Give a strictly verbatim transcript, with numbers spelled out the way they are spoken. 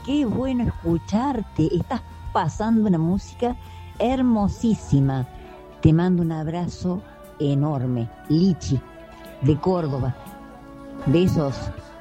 qué bueno escucharte. Estás pasando una música hermosísima. Te mando un abrazo enorme. Lichi, de Córdoba. Besos.